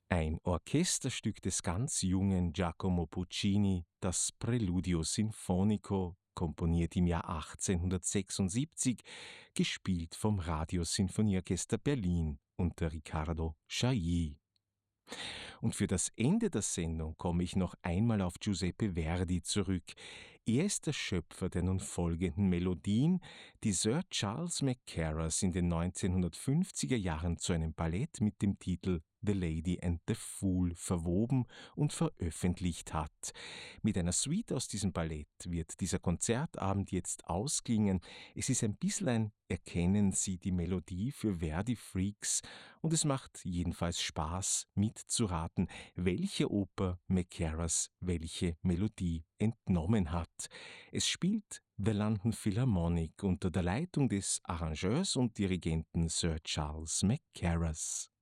Ein Orchesterstück des ganz jungen Giacomo Puccini, das Preludio Sinfonico, komponiert im Jahr 1876, gespielt vom Radiosinfonieorchester Berlin unter Riccardo Chailly. Und für das Ende der Sendung komme ich noch einmal auf Giuseppe Verdi zurück. Er ist der Schöpfer der nun folgenden Melodien, die Sir Charles Mackerras in den 1950er Jahren zu einem Ballett mit dem Titel The Lady and the Fool verwoben und veröffentlicht hat. Mit einer Suite aus diesem Ballett wird dieser Konzertabend jetzt ausklingen. Es ist ein bisschen ein Erkennen Sie die Melodie für Verdi-Freaks und es macht jedenfalls Spaß mitzuraten, welche Oper Mackerras welche Melodie entnommen hat. Es spielt The London Philharmonic unter der Leitung des Arrangeurs und Dirigenten Sir Charles Mackerras.